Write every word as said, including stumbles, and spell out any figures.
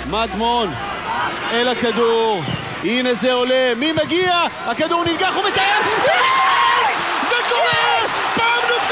מדמון אל הכדור, הנה זה עולה, מי מגיע? הכדור נלקח ומתאר, זה קורה! פעם נוספת!